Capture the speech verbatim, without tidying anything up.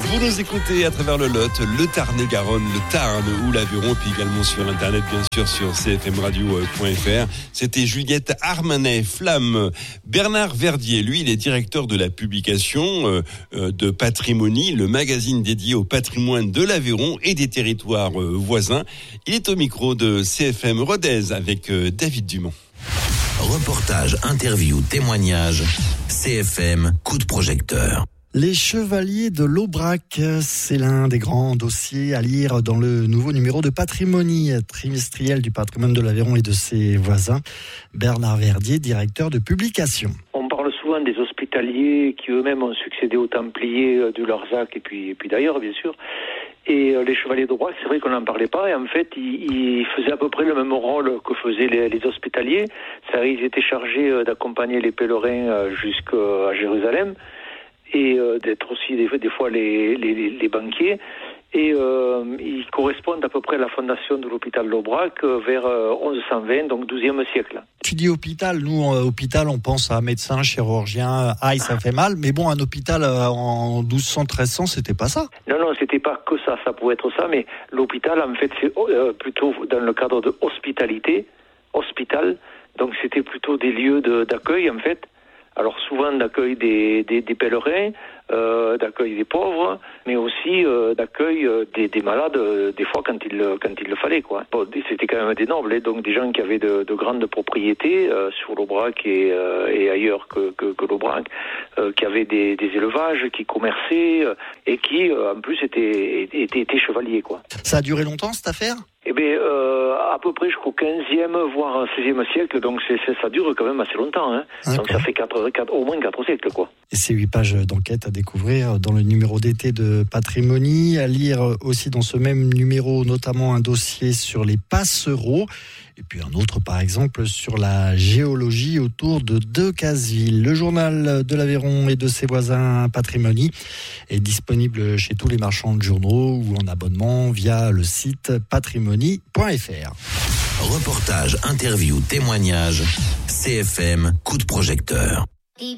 Vous nous écoutez à travers le Lot, le Tarn-et-Garonne, le Tarn ou l'Aveyron, puis également sur Internet, bien sûr, sur c f m radio point f r. C'était Juliette Armanet, Flamme. Bernard Verdier, lui, il est directeur de la publication euh, de Patrimonie, le magazine dédié au patrimoine de l'Aveyron et des territoires euh, voisins. Il est au micro de C F M Rodez avec euh, David Dumont. Reportage, interview, témoignage, C F M, coup de projecteur. Les Chevaliers de l'Aubrac, c'est l'un des grands dossiers à lire dans le nouveau numéro de Patrimonie trimestriel du patrimoine de l'Aveyron et de ses voisins. Bernard Verdier, directeur de publication. On parle souvent des hospitaliers qui eux-mêmes ont succédé aux Templiers du Larzac et puis, et puis d'ailleurs, bien sûr. Et les Chevaliers d'Aubrac, c'est vrai qu'on n'en parlait pas. Et en fait, ils, ils faisaient à peu près le même rôle que faisaient les, les hospitaliers. Ça, ils étaient chargés d'accompagner les pèlerins jusqu'à Jérusalem. Et euh, d'être aussi des, des fois les, les, les banquiers. Et euh, ils correspondent à peu près à la fondation de l'hôpital d'Aubrac euh, vers euh, onze cent vingt, donc douzième siècle. Tu dis hôpital, nous, euh, hôpital, on pense à médecin, chirurgien, aïe, ça fait mal, mais bon, un hôpital euh, en douze cents, treize cents, c'était pas ça. Non, non, c'était pas que ça, ça pouvait être ça, mais l'hôpital, en fait, c'est euh, plutôt dans le cadre de hospitalité, hospital, donc c'était plutôt des lieux de, d'accueil, en fait. Alors souvent d'accueil des, des, des pèlerins, euh, d'accueil des pauvres, mais aussi euh, d'accueil euh, des, des malades, euh, des fois quand il, quand il le fallait, quoi. Bon, c'était quand même des nobles, hein, donc des gens qui avaient de, de grandes propriétés euh, sur l'Aubrac et, euh, et ailleurs que, que, que l'Aubrac, euh, qui avaient des, des élevages, qui commerçaient euh, et qui euh, en plus étaient, étaient, étaient chevaliers, quoi. Ça a duré longtemps cette affaire ? Eh bien, euh, à peu près jusqu'au quinzième, voire seizième siècle, donc c'est, c'est, ça dure quand même assez longtemps. Hein. Donc ça fait quatre, quatre, au moins quatre siècles, quoi. Et ces huit pages d'enquête à découvrir dans le numéro d'été de Patrimonie, à lire aussi dans ce même numéro, notamment un dossier sur les passereaux, et puis un autre, par exemple, sur la géologie autour de Decazeville. Le journal de l'Aveyron et de ses voisins Patrimonie est disponible chez tous les marchands de journaux ou en abonnement via le site patrimonie point f r. Reportage, interview, témoignage, C F M, coup de projecteur.